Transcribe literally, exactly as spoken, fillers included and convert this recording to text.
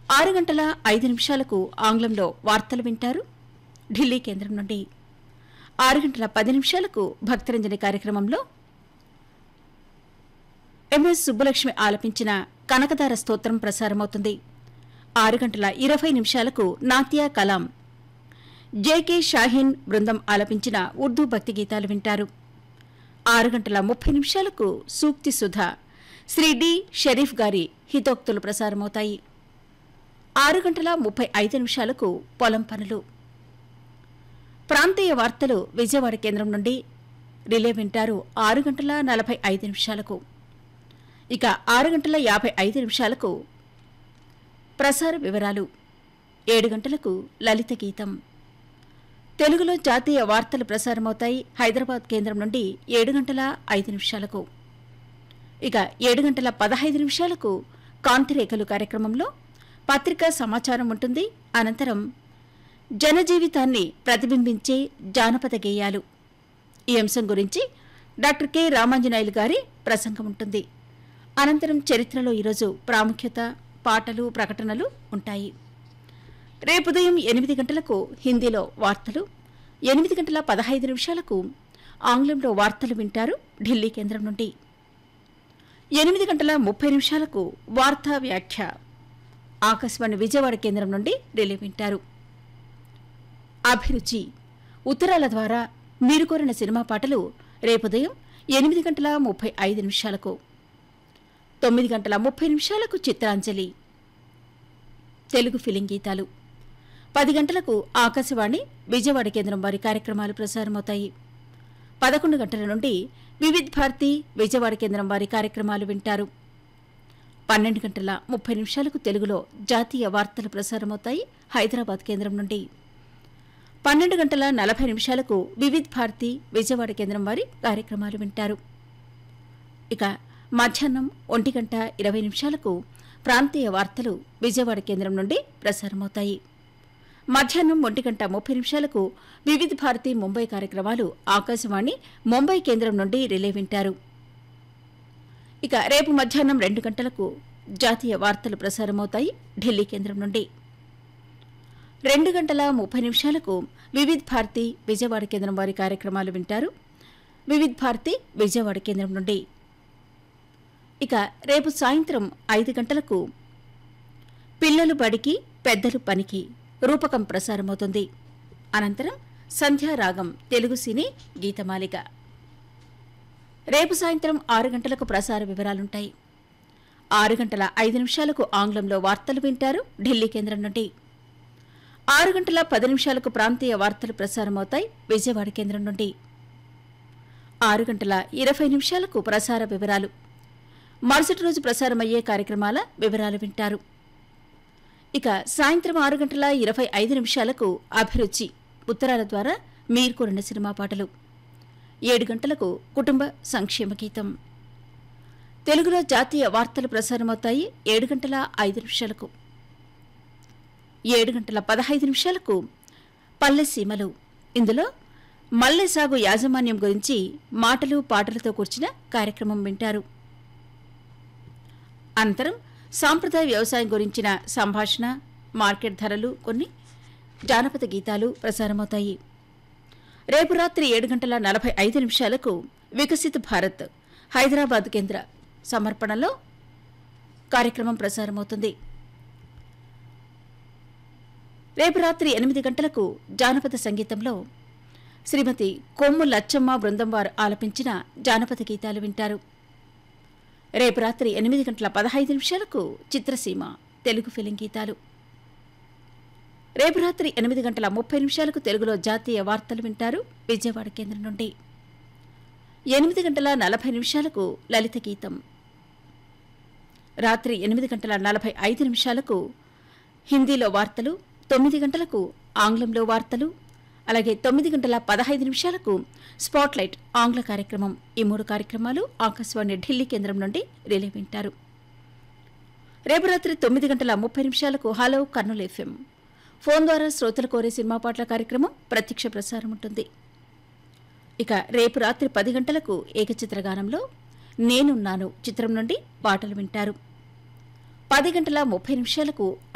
ఆరు గంటల ఐదు నిమిషాలకు ఆంగ్లంలో వార్తలు వింటారు ఢిల్లీ కేంద్రం నుండి. ఆరు గంటల పది నిమిషాలకు భక్తరంజని కార్యక్రమంలో ఎంఎస్ సుబ్బలక్ష్మి ఆలపించిన కనకదార స్తోత్రం ప్రసారమవుతుంది. ఆరు గంటల ఇరవై నిమిషాలకు నాత్య కలాం జేకే షాహీన్ బృందం ఆలపించిన ఉర్దూ భక్తి గీతాలు వింటారు. ఆరు గంటల ముప్పై నిమిషాలకు సూక్తి సుధ శ్రీ డి షరీఫ్ గారి హితోక్తులు ప్రసారమవుతాయి. ఆరు గంటల ముప్పై ఐదు నిమిషాలకు పొలం పనులు. ప్రాంతీయ వార్తలు విజయవాడ కేంద్రం నుండి రిలే వింటారు ఆరు గంటల నలభై ఐదు నిమిషాలకు. ఇక ఆరు గంటల యాభై ఐదు నిమిషాలకు ప్రసార వివరాలు. ఏడు గంటలకు లలిత గీతం. తెలుగులో జాతీయ వార్తలు ప్రసారమవుతాయి హైదరాబాద్ కేంద్రం నుండి ఏడు గంటల ఐదు నిమిషాలకు. ఇక ఏడు గంటల పదహైదు నిమిషాలకు కాంతిరేఖలు కార్యక్రమంలో పత్రికా సమాచారం ఉంటుంది. అనంతరం జనజీవితాన్ని ప్రతిబింబించే జానపద గేయాలు ఈ అంశం గురించి డాక్టర్ కె రామాంజనేయులు గారి ప్రసంగం ఉంటుంది. అనంతరం చరిత్రలో ఈరోజు ప్రాముఖ్యత, పాటలు, ప్రకటనలు ఉంటాయి. రేపు ఉదయం ఎనిమిది గంటలకు హిందీలో వార్తలు, ఎనిమిది గంటల పదహైదు నిమిషాలకు ఆంగ్లంలో వార్తలు వింటారు ఢిల్లీ కేంద్రం నుండి. ఎనిమిది గంటల ముప్పై నిమిషాలకు వార్తా వ్యాఖ్య ఆకాశవాణి విజయవాడ కేంద్రం నుండి రిలే వింటారు. అభిరుచి ఉత్తరాల ద్వారా మీరు కోరిన సినిమా పాటలు రేపు ఉదయం ఎనిమిది గంటల ముప్పై ఐదు నిమిషాలకు. తొమ్మిది గంటల ముప్పై నిమిషాలకు చిత్రాంజలి తెలుగు ఫిలిం గీతాలు. పది గంటలకు ఆకాశవాణి విజయవాడ కేంద్రం వారి కార్యక్రమాలు ప్రసారమవుతాయి. పదకొండు గంటల నుండి వివిధ్ భారతి విజయవాడ కేంద్రం వారి కార్యక్రమాలు వింటారు. పన్నెండు గంటల ముప్పై నిమిషాలకు తెలుగులో జాతీయ వార్తలు ప్రసారమవుతాయి హైదరాబాద్ కేంద్రం నుండి. పన్నెండు గంటల నలభై నిమిషాలకు వివిధ్ భారతి విజయవాడ కేంద్రం వారి కార్యక్రమాలు వింటారు. ఇక మధ్యాహ్నం ఒంటి గంట ఇరవై నిమిషాలకు ప్రాంతీయ వార్తలు విజయవాడ కేంద్రం నుండి ప్రసారమవుతాయి. మధ్యాహ్నం ఒంటి గంట ముప్పై నిమిషాలకు వివిధ భారతి ముంబై కార్యక్రమాలు ఆకాశవాణి ముంబై కేంద్రం నుండి రిలే వింటారు. ఇక రేపు మధ్యాహ్నం రెండు గంటలకు జాతీయ వార్తలు ప్రసారమవుతాయి ఢిల్లీ కేంద్రం నుండి. రెండు గంటల ముప్పై నిమిషాలకు వివిధ భారతి విజయవాడ కేంద్రం వారి కార్యక్రమాలు వింటారు వివిధ భారతి విజయవాడ కేంద్రం నుండి. ఇక రేపు సాయంత్రం ఐదు గంటలకు పిల్లలు బడికి పెద్దలు పనికి రూపకం ప్రసారమవుతుంది. అనంతరం సంధ్యారాగం తెలుగు సినీ గీతమాలిక. రేపు సాయంత్రం ఆరు గంటలకు ప్రసార వివరాలుంటాయి. ఆరు గంటల ఐదు నిమిషాలకు ఆంగ్లంలో వార్తలు వింటారు ఢిల్లీ కేంద్రం నుండి. ఆరు గంటల పది నిమిషాలకు ప్రాంతీయ వార్తలు ప్రసారమవుతాయి విజయవాడ కేంద్రం నుండి. ఆరు గంటల ఇరవై నిమిషాలకు ప్రసార వివరాలు, మరుసటి రోజు ప్రసారమయ్యే కార్యక్రమాల వివరాలు వింటారు. ఇక సాయంత్రం ఆరు గంటల ఇరవై ఐదు నిమిషాలకు అభిరుచి ఉత్తరాల ద్వారా మీరు కోరిన సినిమా పాటలు. ఏడు గంటలకు కుటుంబ సంక్షేమ గీతం. తెలుగులో జాతీయ వార్తలు ప్రసారమవుతాయి ఏడు గంటల ఐదు నిమిషాలకు. ఏడు గంటల పదహైదు నిమిషాలకు పల్లె సీమలు. ఇందులో మల్లె సాగు యాజమాన్యం గురించి మాటలు పాటలతో కూర్చిన కార్యక్రమం వింటారు. అనంతరం సాంప్రదాయ వ్యవసాయం గురించిన సంభాషణ, మార్కెట్ ధరలు, కొన్ని జానపద గీతాలు ప్రసారమవుతాయి. రేపు రాత్రి ఏడు గంటల నలభై ఐదు నిమిషాలకు వికసిత్ భారత్ హైదరాబాద్ కేంద్ర సమర్పణలో కార్యక్రమం ప్రసారమవుతుంది. రేపు రాత్రి ఎనిమిది గంటలకు జానపద సంగీతంలో శ్రీమతి కొమ్ము లచ్చమ్మ బృందం వారు ఆలపించిన జానపద గీతాలు వింటారు. రేపు రాత్రి ఎనిమిది గంటల పదహైదు నిమిషాలకు చిత్రసీమ తెలుగు ఫిలిం గీతాలు. రేపు రాత్రి ఎనిమిది గంటల ముప్పై నిమిషాలకు తెలుగులో జాతీయ వార్తలు వింటారు విజయవాడ కేంద్రం నుండి. ఎనిమిది గంటల నలభై నిమిషాలకు లలిత గీతం. రాత్రి ఎనిమిది గంటల నలభై ఐదు నిమిషాలకు హిందీలో వార్తలు, తొమ్మిది గంటలకు ఆంగ్లంలో వార్తలు, అలాగే తొమ్మిది గంటల పదహైదు నిమిషాలకు స్పాట్లైట్ ఆంగ్ల కార్యక్రమం. ఈ మూడు కార్యక్రమాలు ఆకాశవాణి ఢిల్లీ కేంద్రం నుండి రిలే వింటారు. రేపు రాత్రి తొమ్మిది గంటల ముప్పై నిమిషాలకు హలో కర్నూలు ఎఫ్ఎం ఫోన్ ద్వారా శ్రోతలు కోరే సినిమా పాటల కార్యక్రమం ప్రత్యక్ష ప్రసారం ఉంటుంది. ఇక రేపు రాత్రి పది గంటలకు ఏకచిత్రగానంలో నేనున్నాను చిత్రం నుండి పాటలు వింటారు. పది గంటల ముప్పై నిమిషాలకు